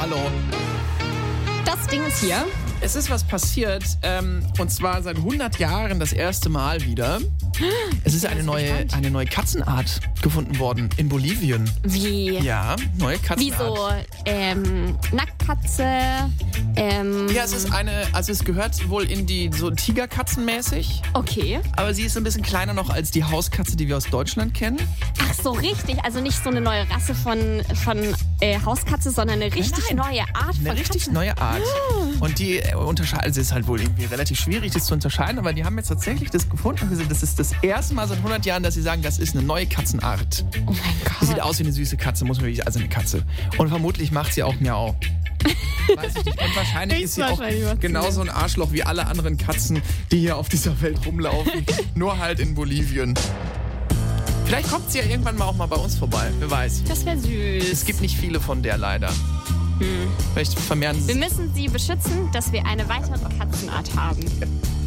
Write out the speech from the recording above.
Hallo. Das Ding ist hier. Es ist was passiert, und zwar seit 100 Jahren das erste Mal wieder. Es ist eine neue Katzenart gefunden worden in Bolivien. Wie? Ja, neue Katzenart. Wie so, Nacktkatze, Ja, es gehört wohl in die, so Tigerkatzenmäßig. Okay. Aber sie ist ein bisschen kleiner noch als die Hauskatze, die wir aus Deutschland kennen. Ach so, richtig. Also nicht so eine neue Rasse von Hauskatze, sondern eine richtig neue Art von Eine richtig Katze. neue Art. Und die unterscheiden, es ist halt wohl irgendwie relativ schwierig, das zu unterscheiden, aber die haben jetzt tatsächlich das gefunden und gesagt, das ist das erste Mal seit 100 Jahren, dass sie sagen, das ist eine neue Katzenart. Oh mein Die sieht Gott. aus wie eine süße Katze, muss man wirklich, also eine Katze. Und vermutlich macht sie auch Miau. Weiß ich nicht. Und wahrscheinlich ist sie auch Höchstwahrscheinlich macht sie genauso ein Arschloch wie alle anderen Katzen, die hier auf dieser Welt rumlaufen. Nur halt in Bolivien. Vielleicht kommt sie ja irgendwann mal auch mal bei uns vorbei. Wer weiß. Das wäre süß. Es gibt nicht viele von der leider. Vielleicht vermehren sie Wir sich. müssen sie beschützen, dass wir eine weitere Katzenart haben.